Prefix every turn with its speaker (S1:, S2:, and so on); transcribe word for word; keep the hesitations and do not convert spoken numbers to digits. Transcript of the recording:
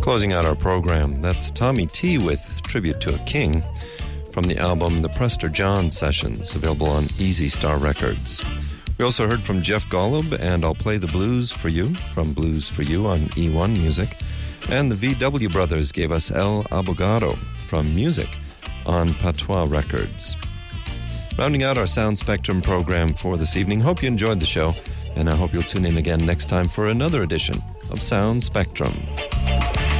S1: Closing out our program, that's Tommy T with Tribute to a King from the album The Prester John Sessions, available on Easy Star Records. We also heard from Jeff Golub and I'll Play the Blues for You from Blues for You on E one Music. And the V W Brothers gave us El Abogado from Music on Patois Records. Rounding out our Sound Spectrum program for this evening, hope you enjoyed the show, and I hope you'll tune in again next time for another edition of Sound Spectrum.